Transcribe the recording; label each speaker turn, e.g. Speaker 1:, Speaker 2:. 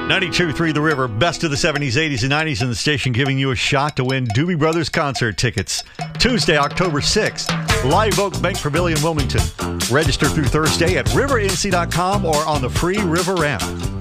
Speaker 1: 92.3 The River, best of the 70s, 80s, and 90s in the station, giving you a shot to win Doobie Brothers concert tickets. Tuesday, October 6th, Live Oak Bank Pavilion, Wilmington. Register through Thursday at rivernc.com or on the free River app.